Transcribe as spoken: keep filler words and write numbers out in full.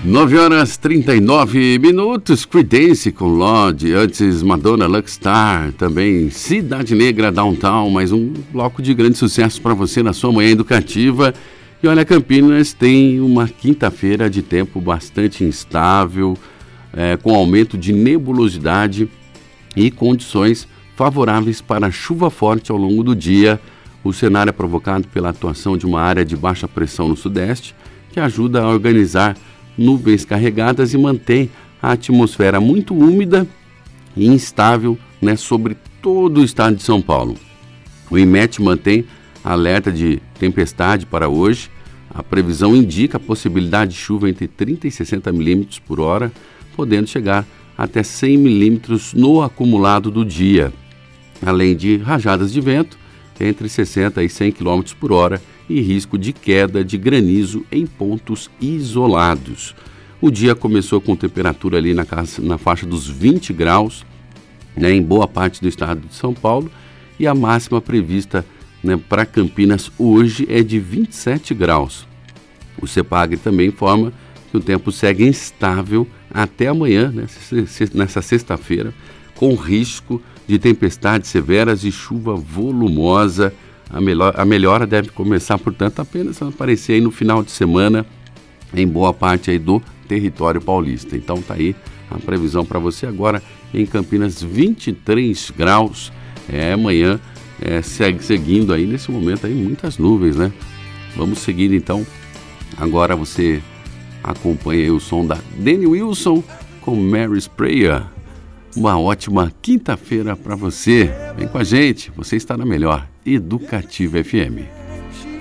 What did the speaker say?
nove horas e trinta e nove minutos, Creedence com Lorde, antes Madonna, Luckstar, também Cidade Negra, Downtown, mais um bloco de grande sucesso para você na sua manhã educativa. E olha, Campinas tem uma quinta-feira de tempo bastante instável, é, com aumento de nebulosidade e condições favoráveis para chuva forte ao longo do dia. O cenário é provocado pela atuação de uma área de baixa pressão no sudeste, que ajuda a organizar nuvens carregadas e mantém a atmosfera muito úmida e instável, né, sobre todo o estado de São Paulo. O IMET mantém alerta de tempestade para hoje. A previsão indica a possibilidade de chuva entre trinta e sessenta milímetros por hora, podendo chegar até cem milímetros no acumulado do dia, além de rajadas de vento entre sessenta e cem quilômetros por hora e risco de queda de granizo em pontos isolados. O dia começou com temperatura ali na, casa, na faixa dos vinte graus, né, em boa parte do estado de São Paulo, e a máxima prevista, né, para Campinas hoje é de vinte e sete graus. O CEPAG também informa que o tempo segue instável até amanhã, né, nessa sexta-feira, com risco de tempestades severas e chuva volumosa. A, melhor, a melhora deve começar, portanto, apenas a aparecer aí no final de semana em boa parte aí do território paulista. Então tá aí a previsão para você agora em Campinas, vinte e três graus. É, amanhã é, segue, seguindo aí nesse momento aí muitas nuvens, né? Vamos seguir então. Agora você acompanha aí o som da Danny Wilson com Mary's Prayer. Uma ótima quinta-feira para você. Vem com a gente, você está na melhor Educativa F M.